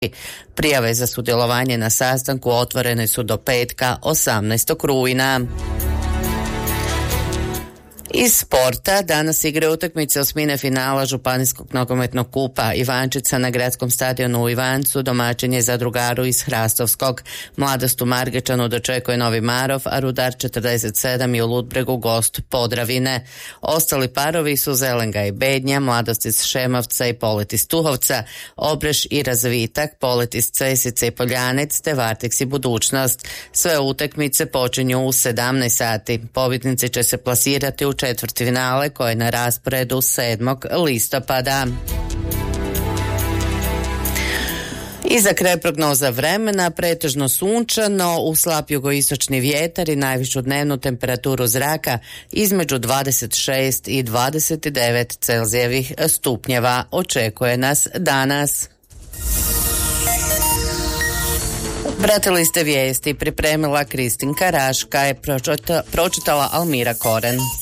Prijave za sudjelovanje na sastanku otvorene su do petka 18. rujna. Iz sporta danas igre utakmice osmine finala Županijskog nogometnog kupa Ivančica na gradskom stadionu u Ivancu. Domaćin je Zadrugaru iz Hrastovskog. Mladost u Margečanu dočekuje Novi Marof, a Rudar 47 i u Ludbregu gost Podravine. Ostali parovi su Zelenga i Bednja, Mladost iz Šemovca i Polet iz Tuhovca, Obreš i Razvitak, Polet iz Cesice i Poljanec te Varteks i Budućnost. Sve utakmice počinju u 17 sati. Pobjednici će se plasirati u četvrtfinale koje je na rasporedu 7. listopada. I za kraj prognoza vremena, pretežno sunčano, u slab jugoistočni vjetar i najvišu dnevnu temperaturu zraka između 26 i 29 Celzijevih stupnjeva očekuje nas danas. Pratili ste vijesti, pripremila Kristinka Raška, je pročitala Almira Koren.